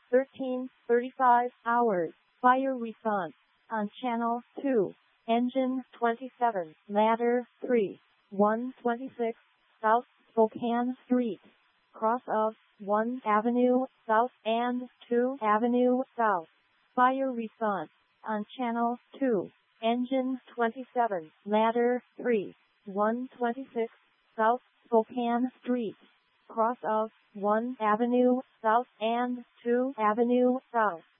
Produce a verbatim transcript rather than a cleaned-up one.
thirteen thirty-five hours. Fire response on channel two. Engine twenty-seven, ladder three, one twenty-six, South Spokane Street. Cross of one Avenue South and two Avenue South. Fire response on channel two. Engine twenty-seven, ladder three, one twenty-six, South Spokane Street. Cross of one Avenue South and two Avenue South.